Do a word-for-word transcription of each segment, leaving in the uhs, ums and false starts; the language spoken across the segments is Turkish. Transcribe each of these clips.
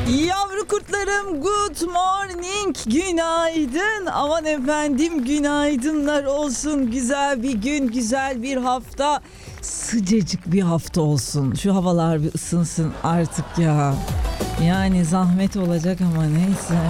Yavru kurtlarım, good morning, günaydın. Aman efendim, günaydınlar olsun. Güzel bir gün, güzel bir hafta, sıcacık bir hafta olsun. Şu havalar bir ısınsın artık ya. Yani zahmet olacak ama neyse.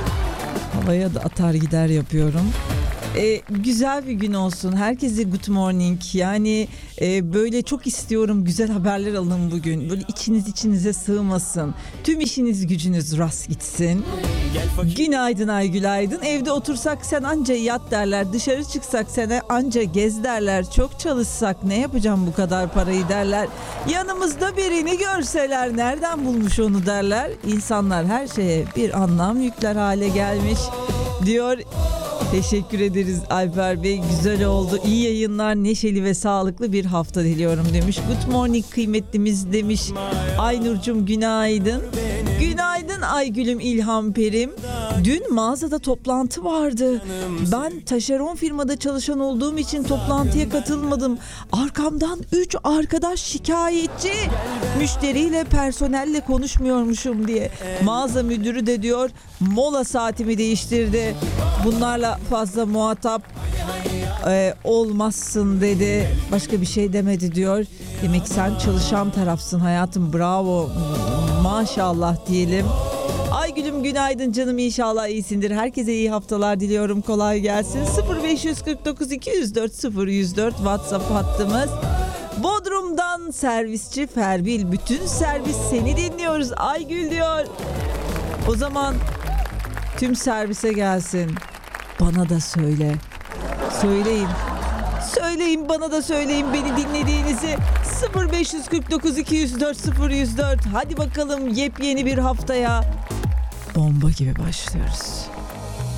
Havaya da atar gider yapıyorum. Ee, güzel bir gün olsun. Herkese good morning. Yani e, böyle çok istiyorum, güzel haberler alın bugün. Böyle içiniz içinize sığmasın. Tüm işiniz gücünüz rast gitsin. Günaydın ay günaydın. Evde otursak sen anca yat derler. Dışarı çıksak sen anca gez derler. Çok çalışsak ne yapacağım bu kadar parayı derler. Yanımızda birini görseler nereden bulmuş onu derler. İnsanlar her şeye bir anlam yükler hale gelmiş diyor. Teşekkür ederiz Alper Bey. Güzel oldu. İyi yayınlar, neşeli ve sağlıklı bir hafta diliyorum demiş. Good morning kıymetlimiz demiş. Aynur'cum günaydın. Günaydın Aygül'üm, İlham Perim. Dün mağazada toplantı vardı. Ben taşeron firmada çalışan olduğum için toplantıya katılmadım. Arkamdan üç arkadaş şikayetçi. Müşteriyle, personelle konuşmuyormuşum diye. Mağaza müdürü de diyor mola saatimi değiştirdi. Bunlarla fazla muhatap e, olmazsın dedi. Başka bir şey demedi diyor. Demek sen çalışan tarafsın hayatım, bravo, maşallah diyelim. Aygül'üm günaydın canım, inşallah iyisindir. Herkese iyi haftalar diliyorum, kolay gelsin. sıfır beş kırk dokuz iki yüz dört sıfır yüz dört WhatsApp hattımız. Bodrum'dan servisçi Ferbil, bütün servis seni dinliyoruz Aygül diyor. O zaman tüm servise gelsin. Bana da söyle. Söyleyin. Söyleyin, bana da söyleyin beni dinlediğinizi. sıfır beş kırk dokuz iki yüz dört sıfır yüz dört. Hadi bakalım, yepyeni bir haftaya bomba gibi başlıyoruz.